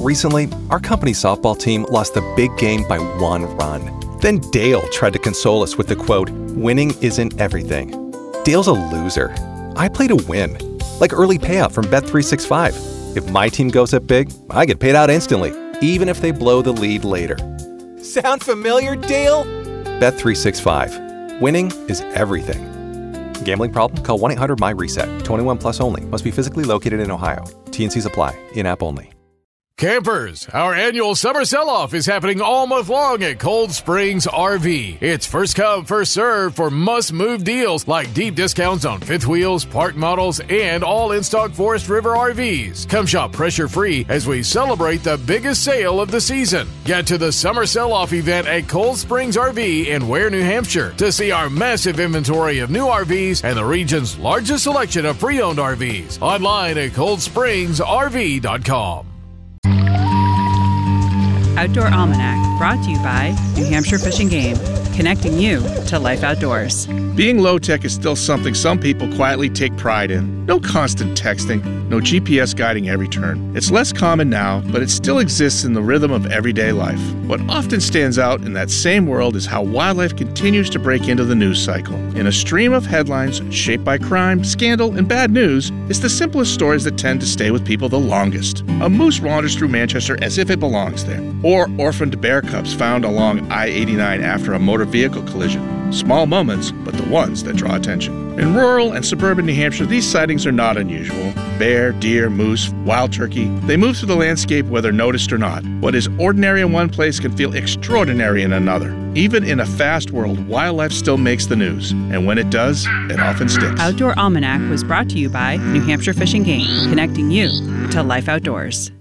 Recently, our company softball team lost the big game by 1 run. Then Dale tried to console us with the quote, "Winning isn't everything." Dale's a loser. I play to win. Like early payout from Bet365. If my team goes up big, I get paid out instantly, even if they blow the lead later. Sound familiar, Dale? Bet365. Winning is everything. Gambling problem? Call 1-800-MY-RESET. 21 plus only. Must be physically located in Ohio. T&Cs apply. In-app only. Campers, our annual summer sell-off is happening all month long at Cold Springs RV. It's first come, first served for must-move deals like deep discounts on fifth wheels, park models, and all in-stock Forest River RVs. Come shop pressure-free as we celebrate the biggest sale of the season. Get to the summer sell-off event at Cold Springs RV in Ware, New Hampshire to see our massive inventory of new RVs and the region's largest selection of pre-owned RVs. Online at coldspringsrv.com. Outdoor Almanac, brought to you by New Hampshire Fish and Game, connecting you to life outdoors. Being low-tech is still something some people quietly take pride in. No constant texting, no GPS guiding every turn. It's less common now, but it still exists in the rhythm of everyday life. What often stands out in that same world is how wildlife continues to break into the news cycle. In a stream of headlines shaped by crime, scandal, and bad news, it's the simplest stories that tend to stay with people the longest. A moose wanders through Manchester as if it belongs there. Or orphaned bear cubs found along I-89 after a motor vehicle collision. Small moments, but the ones that draw attention. In rural and suburban New Hampshire, these sightings are not unusual. Bear, deer, moose, wild turkey, they move through the landscape whether noticed or not. What is ordinary in one place can feel extraordinary in another. Even in a fast world, wildlife still makes the news. And when it does, it often sticks. Outdoor Almanac was brought to you by New Hampshire Fish and Game, connecting you to life outdoors.